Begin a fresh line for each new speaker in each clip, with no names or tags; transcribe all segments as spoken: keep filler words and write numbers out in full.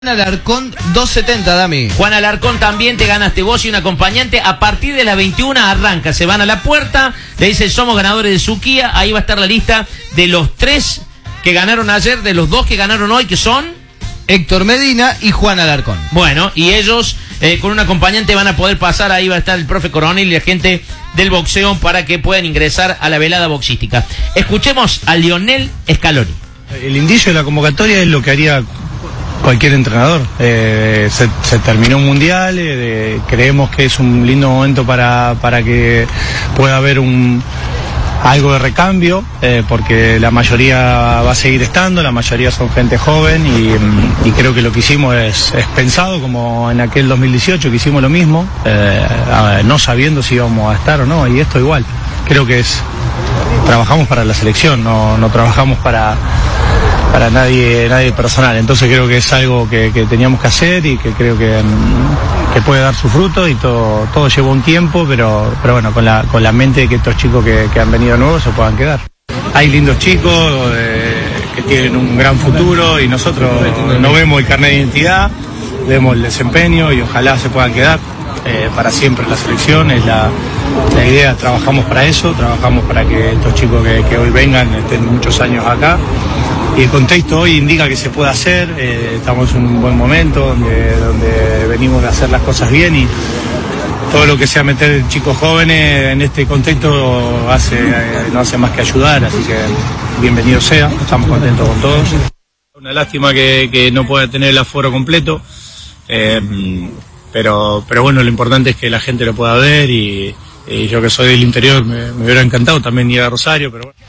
Juan Alarcón, doscientos setenta, Dami.
Juan Alarcón, también te ganaste vos y un acompañante. A partir de las veintiuna arranca, se van a la puerta, le dicen somos ganadores de Suquía. Ahí va a estar la lista de los tres que ganaron ayer, de los dos que ganaron hoy, que son
Héctor Medina y Juan Alarcón.
Bueno, y ellos eh, con un acompañante van a poder pasar. Ahí va a estar el profe Coronel y la gente del boxeo para que puedan ingresar a la velada boxística. Escuchemos a Lionel Scaloni.
El indicio de la convocatoria es lo que haría cualquier entrenador. Eh, se, se terminó un mundial, eh, creemos que es un lindo momento para, para que pueda haber un algo de recambio, eh, porque la mayoría va a seguir estando, la mayoría son gente joven y, y creo que lo que hicimos es, es pensado como en aquel dos mil dieciocho que hicimos lo mismo, eh, no sabiendo si íbamos a estar o no, y esto igual. Creo que es trabajamos para la selección, no, no trabajamos para para nadie nadie personal, entonces creo que es algo que, que teníamos que hacer y que creo que, que puede dar su fruto, y todo todo llevó un tiempo, pero pero bueno, con la con la mente de que estos chicos que, que han venido nuevos se puedan quedar. Hay lindos chicos eh, que tienen un gran futuro y nosotros no vemos el carnet de identidad, vemos el desempeño y ojalá se puedan quedar eh, para siempre en la selección. Es la, la idea, trabajamos para eso, trabajamos para que estos chicos que, que hoy vengan estén muchos años acá. Y el contexto hoy indica que se puede hacer, eh, estamos en un buen momento donde, donde venimos de hacer las cosas bien, y todo lo que sea meter chicos jóvenes en este contexto hace, eh, no hace más que ayudar, así que bienvenido sea, estamos contentos con todos. Una lástima que, que no pueda tener el aforo completo, eh, pero, pero bueno, lo importante es que la gente lo pueda ver, y, y yo que soy del interior me, me hubiera encantado también ir a Rosario, pero bueno.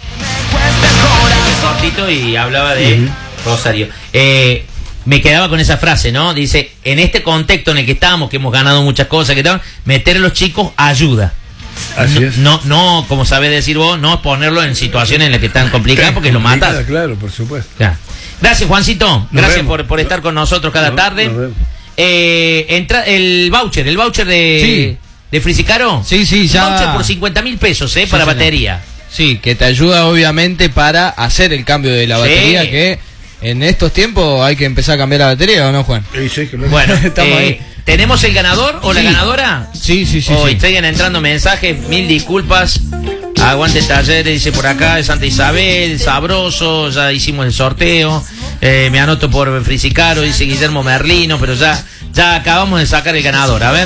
Cortito y hablaba de uh-huh. Rosario. Eh, me quedaba con esa frase, ¿no? Dice, en este contexto en el que estamos, que hemos ganado muchas cosas, que tal, meter a los chicos ayuda.
Así
no,
es.
No, no, como sabés decir vos, no ponerlo en situaciones en las que están complicadas porque lo matas.
Claro, por supuesto.
Ya. Gracias, Juancito. Gracias por, por estar con nosotros cada
no,
tarde. Eh, entra el voucher, el voucher de,
sí.
de Frisicaro.
Sí, sí, ya.
Un voucher por cincuenta mil pesos, ¿eh? Sí, para señor. Batería.
Sí, que te ayuda obviamente para hacer el cambio de la sí. batería, que en estos tiempos hay que empezar a cambiar la batería, ¿o no, Juan?
Sí, sí, que lo
bueno, estamos eh, ahí. ¿Tenemos el ganador o sí. la ganadora?
Sí, sí, sí.
Hoy
sí.
siguen entrando mensajes, mil disculpas. Aguante Talleres, dice por acá, de Santa Isabel, sabroso, ya hicimos el sorteo. Eh, me anoto por Frisicaro, dice Guillermo Merlino, pero ya, ya acabamos de sacar el ganador, a ver.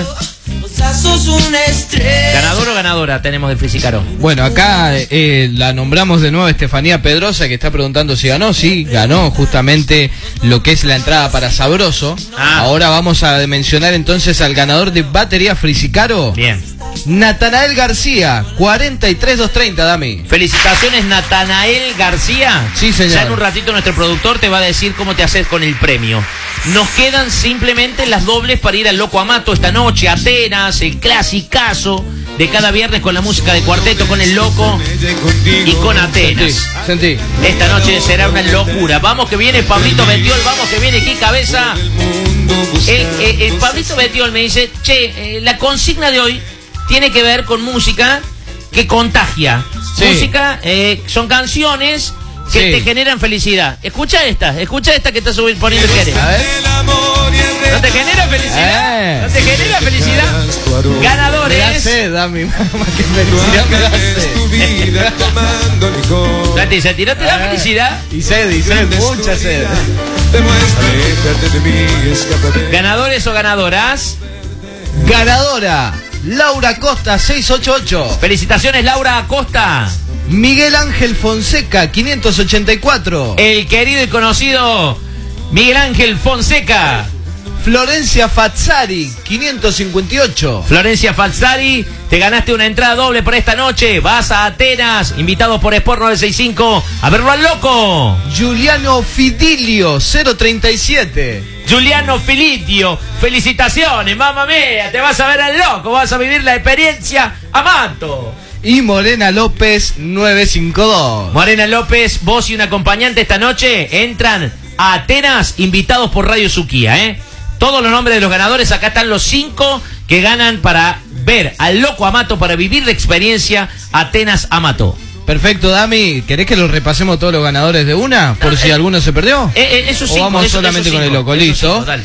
¿Ganador o ganadora tenemos de Frisicaro?
Bueno, acá eh, la nombramos de nuevo, Estefanía Pedrosa, que está preguntando si ganó. Sí, ganó justamente lo que es la entrada para Sabroso. Ah. Ahora vamos a mencionar entonces al ganador de batería Frisicaro.
Bien.
Natanael García, cuarenta y tres doscientos treinta, Dami.
Felicitaciones, Natanael García.
Sí, señor.
Ya en un ratito nuestro productor te va a decir cómo te haces con el premio. Nos quedan simplemente las dobles para ir al Loco Amato esta noche. Atenas, el clasicazo de cada viernes con la música de cuarteto, con el Loco y con Atenas.
Sentí, sentí.
Esta noche será una locura. Vamos que viene Pablito Betiol, vamos que viene aquí cabeza. El, el, el Pablito Betiol me dice, che, eh, la consigna de hoy tiene que ver con música que contagia. Sí. Música, eh, son canciones que sí. te generan felicidad. Escucha esta, escucha esta que está poniendo Jerez. A ver. ¿No te genera felicidad? Eh. ¿No te genera felicidad? Ganadores.
Me da sed, Dami, más que felicidad me da sed.
Santi, ¿se tiró te da eh. felicidad?
Y sed, y sed, mucha sed.
¿Ganadores o ganadoras?
Ganadora, Laura Costa, seiscientos ochenta y ocho.
Felicitaciones, Laura Costa.
Miguel Ángel Fonseca, quinientos ochenta y cuatro.
El querido y conocido Miguel Ángel Fonseca.
Florencia Fazzari, quinientos cincuenta y ocho.
Florencia Fazzari, te ganaste una entrada doble para esta noche. Vas a Atenas, invitado por Sport novecientos sesenta y cinco, a verlo al Loco.
Juliano Fidilio, cero treinta y siete.
Juliano Filitio, felicitaciones, mamá mía, te vas a ver al Loco, vas a vivir la experiencia Amato.
Y Morena López, novecientos cincuenta y dos.
Morena López, vos y un acompañante esta noche entran a Atenas, invitados por Radio Suquía, ¿eh? Todos los nombres de los ganadores, acá están los cinco que ganan para ver al Loco Amato, para vivir la experiencia Atenas Amato.
Perfecto, Dami. ¿Querés que los repasemos todos los ganadores de una? Por no, si eh, alguno se perdió.
Eh, eh, eso sí.
O vamos
eso,
solamente
eso
con
cinco,
el loco, listo.
Cinco,